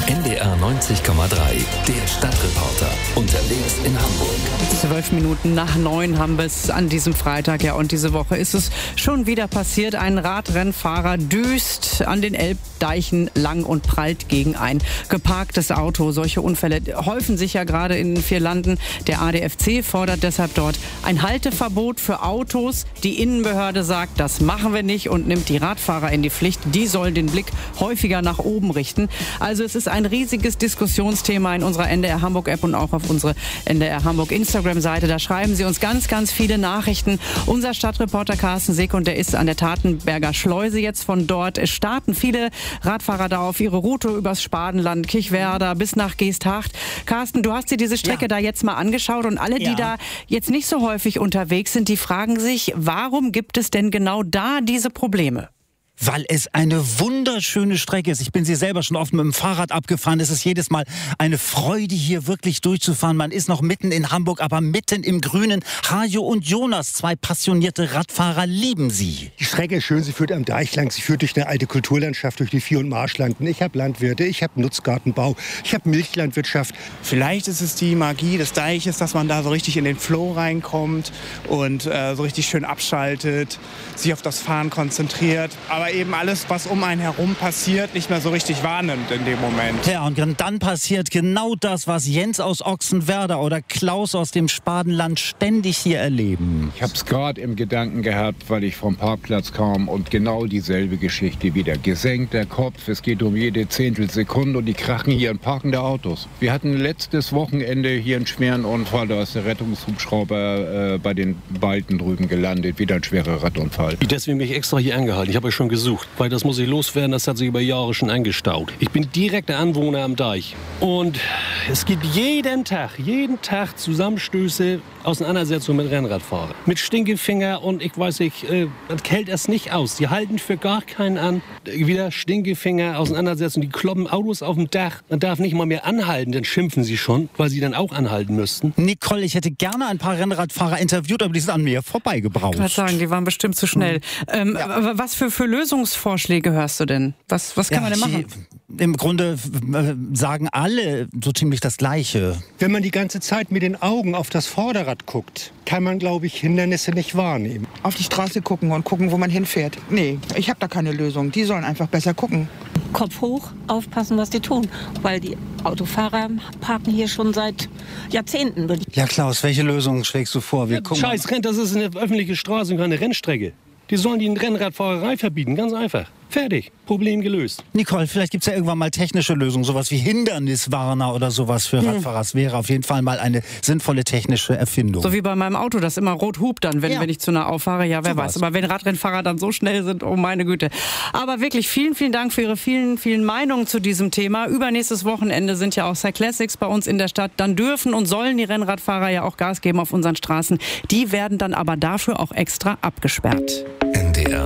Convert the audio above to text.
NDR 90,3, der Stadtreporter, unterwegs in Hamburg. 12 Minuten nach 9 haben wir es an diesem Freitag. Ja, und diese Woche ist es schon wieder passiert. Ein Radrennfahrer düst an den Elbdeichen lang und prallt gegen ein geparktes Auto. Solche Unfälle häufen sich ja gerade in den 4 Landen. Der ADFC fordert deshalb dort ein Halteverbot für Autos. Die Innenbehörde sagt, das machen wir nicht und nimmt die Radfahrer in die Pflicht. Die sollen den Blick häufiger nach oben richten. Also es ist ein riesiges Diskussionsthema in unserer NDR Hamburg App und auch auf unsere NDR Hamburg Instagram-Seite. Da schreiben Sie uns ganz, ganz viele Nachrichten. Unser Stadtreporter Carsten Seekund, der ist an der Tatenberger Schleuse jetzt von dort. Es starten viele Radfahrer da auf ihre Route übers Spadenland, Kirchwerder bis nach Geesthacht. Carsten, du hast dir diese Strecke da jetzt mal angeschaut und alle, die da jetzt nicht so häufig unterwegs sind, die fragen sich, warum gibt es denn genau da diese Probleme? Weil es eine wunderschöne Strecke ist. Ich bin sie selber schon oft mit dem Fahrrad abgefahren. Es ist jedes Mal eine Freude, hier wirklich durchzufahren. Man ist noch mitten in Hamburg, aber mitten im Grünen. Hajo und Jonas, 2 passionierte Radfahrer, lieben sie. Die Strecke ist schön, sie führt am Deich lang, sie führt durch eine alte Kulturlandschaft, durch die Vieh- und Marschlanden. Ich habe Landwirte, ich habe Nutzgartenbau, ich habe Milchlandwirtschaft. Vielleicht ist es die Magie des Deiches, dass man da so richtig in den Flow reinkommt und so richtig schön abschaltet, sich auf das Fahren konzentriert. Aber eben alles, was um einen herum passiert, nicht mehr so richtig wahrnimmt in dem Moment. Ja, und dann passiert genau das, was Jens aus Ochsenwerder oder Klaus aus dem Spadenland ständig hier erleben. Ich habe es gerade im Gedanken gehabt, weil ich vom Parkplatz kam und genau dieselbe Geschichte wieder. Gesenkt der Kopf, es geht um jede Zehntelsekunde und die krachen hier in parkende Autos. Wir hatten letztes Wochenende hier einen schweren Unfall, da ist der Rettungshubschrauber bei den Balken drüben gelandet, wieder ein schwerer Radunfall. Deswegen bin ich extra hier angehalten. Ich habe schon gesucht, weil das muss ich loswerden, das hat sich über Jahre schon angestaut. Ich bin direkter Anwohner am Deich und es gibt jeden Tag Zusammenstöße, Auseinandersetzungen mit Rennradfahrern. Mit Stinkefinger und ich weiß nicht, das hält es nicht aus. Die halten für gar keinen an. Wieder Stinkefinger, Auseinandersetzungen, die kloppen Autos auf dem Dach. Man darf nicht mal mehr anhalten, dann schimpfen sie schon, weil sie dann auch anhalten müssten. Nicole, ich hätte gerne ein paar Rennradfahrer interviewt, aber die sind an mir vorbeigebraust. Ich würde sagen, die waren bestimmt zu schnell. Was für Lösungsvorschläge hörst du denn? Was kann man denn machen? Im Grunde sagen alle so ziemlich das Gleiche. Wenn man die ganze Zeit mit den Augen auf das Vorderrad guckt, kann man, glaube ich, Hindernisse nicht wahrnehmen. Auf die Straße gucken und gucken, wo man hinfährt. Nee, ich habe da keine Lösung. Die sollen einfach besser gucken. Kopf hoch, aufpassen, was die tun. Weil die Autofahrer parken hier schon seit Jahrzehnten. Ja, Klaus, welche Lösung schlägst du vor? Scheiß, das ist eine öffentliche Straße und keine Rennstrecke. Die sollen die Rennradfahrerei verbieten, ganz einfach. Fertig, Problem gelöst. Nicole, vielleicht gibt es ja irgendwann mal technische Lösungen, sowas wie Hinderniswarner oder sowas für Radfahrer. Das wäre auf jeden Fall mal eine sinnvolle technische Erfindung. So wie bei meinem Auto, das immer rot hupt dann, wenn ich zu nah auffahre. Ja, wer weiß. Aber wenn Radrennfahrer dann so schnell sind, oh meine Güte. Aber wirklich vielen, vielen Dank für Ihre vielen, vielen Meinungen zu diesem Thema. Übernächstes Wochenende sind ja auch Cyclassics bei uns in der Stadt. Dann dürfen und sollen die Rennradfahrer ja auch Gas geben auf unseren Straßen. Die werden dann aber dafür auch extra abgesperrt.